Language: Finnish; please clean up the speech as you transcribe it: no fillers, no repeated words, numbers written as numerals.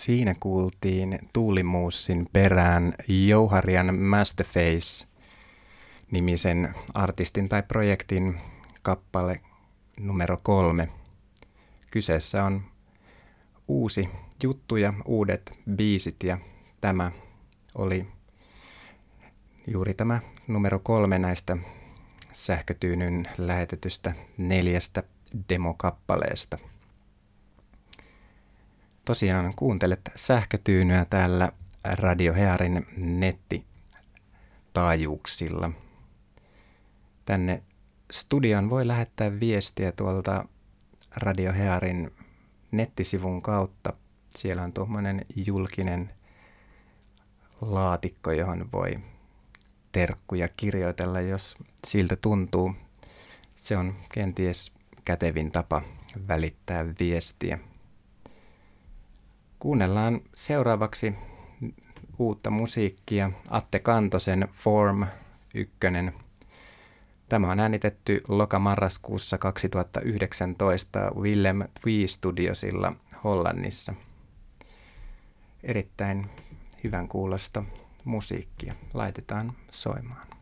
Siinä kuultiin Tuulimuussin perään Jouharian Masterface-nimisen artistin tai projektin kappale numero 3. Kyseessä on uusi juttu ja uudet biisit ja tämä oli juuri tämä numero 3 näistä Sähkötyynyn lähetetystä 4 demokappaleesta. Tosiaan kuuntelet Sähkötyynyä täällä Radio Hearin nettitaajuuksilla. Tänne studion voi lähettää viestiä tuolta Radio Hearin nettisivun kautta. Siellä on tuommoinen julkinen laatikko, johon voi terkkuja kirjoitella, jos siltä tuntuu. Se on kenties kätevin tapa välittää viestiä. Kuunnellaan seuraavaksi uutta musiikkia. Atte Kantosen Form 1. Tämä on äänitetty loka-marraskuussa 2019 Willem Twee Studiosilla Hollannissa. Erittäin hyvän kuulosta musiikkia laitetaan soimaan.